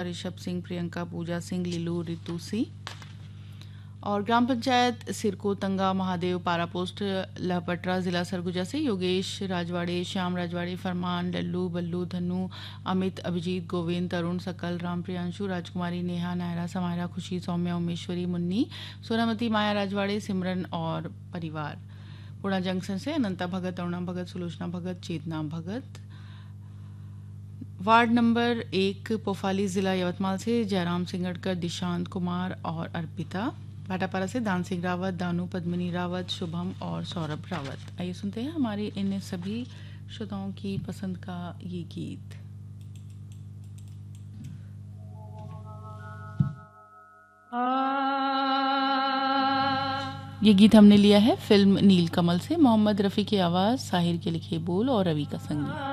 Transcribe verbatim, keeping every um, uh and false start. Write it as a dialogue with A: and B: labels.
A: ऋषभ सिंह, प्रियंका, पूजा सिंह, लीलू, रितु सी। और ग्राम पंचायत सिरको तंगा महादेव पारा पोस्ट लहपटरा जिला सरगुजा से योगेश राजवाड़े, श्याम राजवाड़े, फरमान, लल्लू, बल्लू, धनु, अमित, अभिजीत, गोविंद, तरुण, सकल, राम, प्रियांशु, राजकुमारी, नेहा, नायरा, समायरा, खुशी, सौम्या, उमेश्वरी, मुन्नी, सोनामती, माया राजवाड़े, सिमरन और परिवार। पुणा जंक्शन से अनंता भगत, अरुणा भगत, सुलोचना भगत, चेतना भगत। वार्ड नंबर एक पोफाली जिला यवतमाल से जयराम सिंगड़कर, दिशांत कुमार और अर्पिता। भाटापारा से दान सिंह रावत, दानू, पद्मिनी रावत, शुभम और सौरभ रावत। आइए सुनते हैं हमारी इन सभी श्रोताओं की पसंद का ये गीत। ये गीत हमने लिया है फिल्म नीलकमल से। मोहम्मद रफ़ी की आवाज़, साहिर के लिखे बोल और रवि का संगीत।